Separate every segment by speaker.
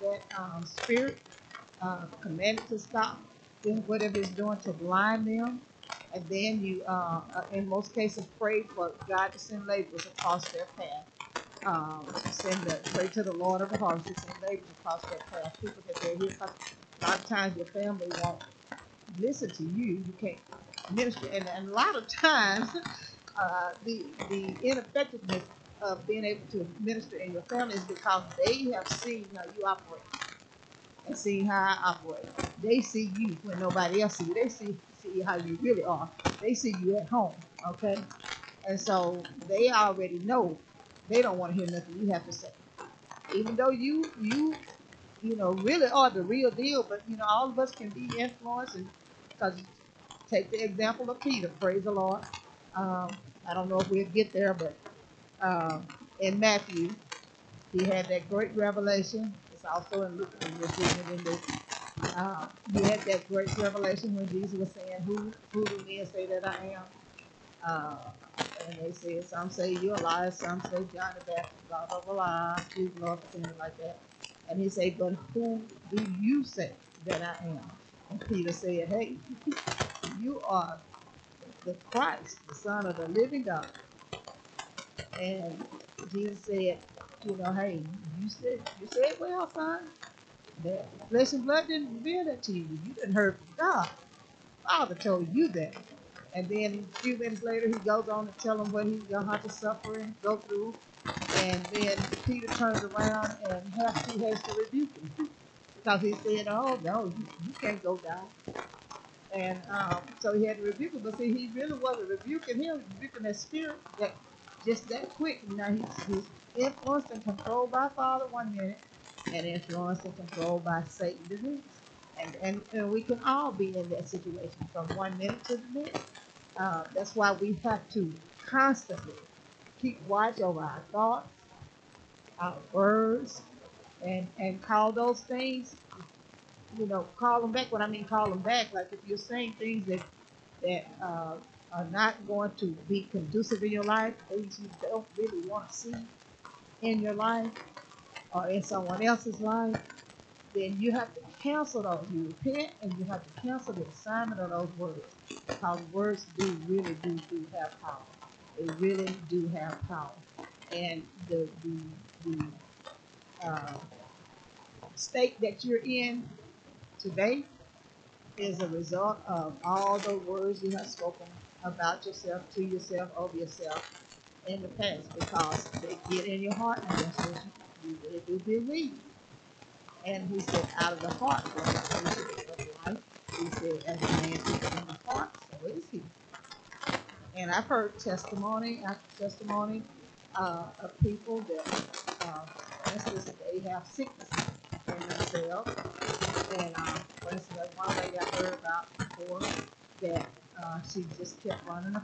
Speaker 1: that spirit, command it to stop, then whatever it's doing to blind them. And then you, in most cases, pray for God to send laborers across their path. Pray to the Lord of the harvest to send laborers across their path. People that they're here, 'cause a lot of times your family won't listen to you. You can't minister, and a lot of times, the ineffectiveness of being able to minister in your family is because they have seen how you operate and seen how I operate. They see you when nobody else see you. They see how you really are. They see you at home, okay? And so they already know they don't want to hear nothing you have to say. Even though you really are the real deal, but all of us can be influenced, and because take the example of Peter, praise the Lord. Um, I don't know if we'll get there, but in Matthew, he had that great revelation. It's also in Luke, and we're reading it in Luke. He had that great revelation when Jesus was saying, "Who do men say that I am?" Uh, and they said, some say you're Elias, some say John the Baptist, blah blah blah, Jesus Lord, things like that. And he said, "But who do you say that I am?" And Peter said, "Hey, you are the Christ, the Son of the living God." And Jesus said, "Hey, you said well, son. That flesh and blood didn't reveal that to you. You didn't heard from God. Father told you that." And then a few minutes later, he goes on to tell him what he's going to have to suffer and go through. And then Peter turns around and he has to rebuke him because he said, "Oh, no, you can't go down." And so he had to rebuke him. But see, he really wasn't rebuking him. He was rebuking that spirit that just that quick. Now he's influenced and controlled by Father one minute and influenced and controlled by Satan the next. And we can all be in that situation from 1 minute to the next. That's why we have to constantly keep watch over our thoughts, our words, and call those things, call them back. What I mean, call them back. Like if you're saying things that are not going to be conducive in your life, things you don't really want to see in your life or in someone else's life, then you have to cancel those. You repent and you have to cancel the assignment of those words. Because words really do have power. They really do have power. And the uh, state that you're in today is a result of all the words you have spoken about yourself, to yourself, of yourself in the past, because they get in your heart and that's what you really do believe. And he said, out of the heart flows the issues of life. He said, as a man thinks in the heart, so is he. And I've heard testimony after testimony of people that, for instance, they have sickness in themselves. And for instance, one lady I heard about before that she just kept running a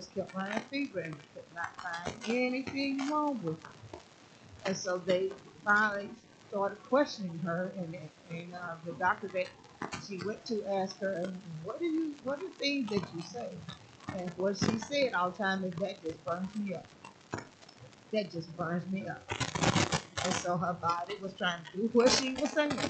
Speaker 1: fever, and could not find anything wrong with her. And so they finally started questioning her, and the doctor that she went to asked her, what are things that you say? And what she said all the time is, that just burns me up. That just burns me up. And so her body was trying to do what she was saying.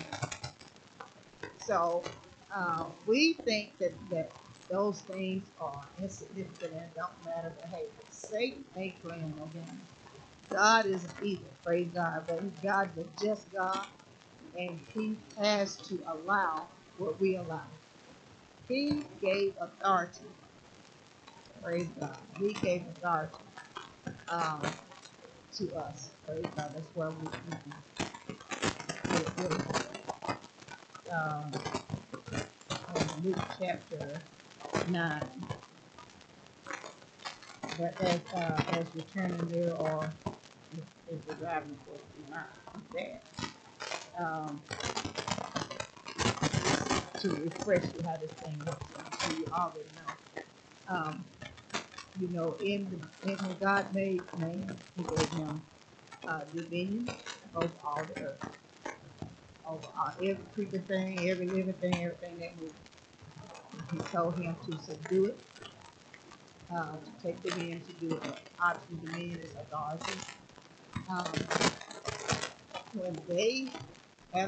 Speaker 1: So we think that those things are insignificant and don't matter. But hey, Satan ain't playing no game. God isn't either, praise God. But God's a just God, and he has to allow what we allow. He gave authority, praise God. He gave authority um, to us, praise God. That's where we um, in Luke chapter 9. But as you're turning there, or if you're driving, of course, you're not there. Um, to refresh you how this thing works, I'm sure you already know. In when God made man, he gave him dominion over all the earth, over every creeping thing, every living thing, everything that moves. He told him to subdue it, to take dominion, to do it. Obviously, dominion is authority. Um, when they